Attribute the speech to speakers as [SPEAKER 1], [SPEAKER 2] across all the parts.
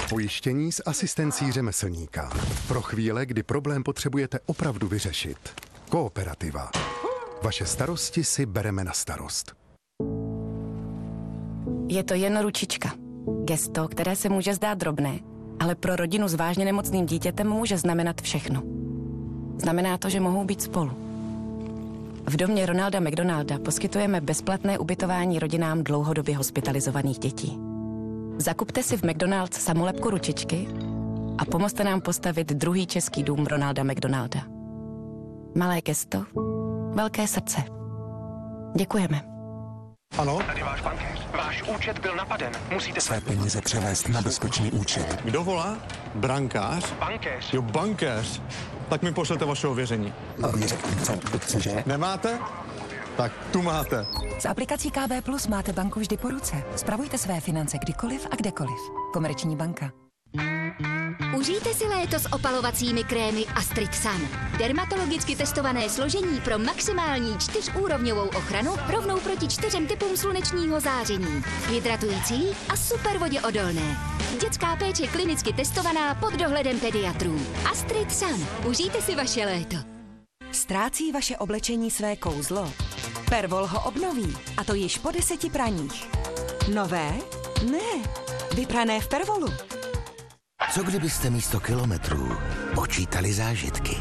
[SPEAKER 1] Pojištění s asistencí řemeslníka. Pro chvíle, kdy problém potřebujete opravdu vyřešit. Kooperativa. Vaše starosti si bereme na starost.
[SPEAKER 2] Je to jen ručička. Gesto, které se může zdát drobné, ale pro rodinu s vážně nemocným dítětem může znamenat všechno. Znamená to, že mohou být spolu. V domě Ronalda McDonalda poskytujeme bezplatné ubytování rodinám dlouhodobě hospitalizovaných dětí. Zakupte si v McDonald's samolepku ručičky a pomozte nám postavit druhý český dům Ronalda McDonalda. Malé gesto, velké srdce. Děkujeme.
[SPEAKER 3] Ano?
[SPEAKER 4] Tady váš bankéř. Váš účet byl napaden. Musíte
[SPEAKER 3] Své peníze převést na bezpečný účet. Kdo volá? Brankář?
[SPEAKER 4] Bankéř.
[SPEAKER 3] Jo, bankéř. Tak mi pošlete vaše ověření.
[SPEAKER 5] Cože?
[SPEAKER 3] Nemáte? Tak tu máte.
[SPEAKER 6] S aplikací KB Plus máte banku vždy po ruce. Spravujte své finance kdykoliv a kdekoliv. Komerční banka.
[SPEAKER 7] Užijte si léto s opalovacími krémy Astrid Sun. Dermatologicky testované složení pro maximální 4úrovňovou ochranu rovnou proti 4 typům slunečního záření. Hydratující a super voděodolné. Dětská péče klinicky testovaná pod dohledem pediatrů. Astrid Sun. Užijte si vaše léto.
[SPEAKER 6] Ztrácí vaše oblečení své kouzlo? Pervol ho obnoví, a to již po 10 praních. Nové? Ne. Vyprané v Pervolu.
[SPEAKER 5] Co kdybyste místo kilometrů počítali zážitky?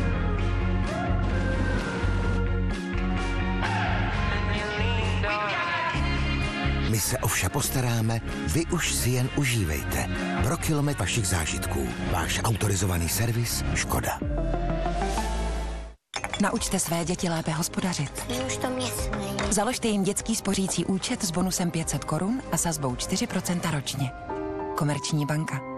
[SPEAKER 5] My se o vše postaráme, vy už si jen užívejte. Pro kilometr vašich zážitků. Váš autorizovaný servis Škoda.
[SPEAKER 6] Naučte své děti lépe hospodařit.
[SPEAKER 8] Už to mě smějí.
[SPEAKER 6] Založte jim dětský spořící účet s bonusem 500 korun a sazbou 4% ročně. Komerční banka.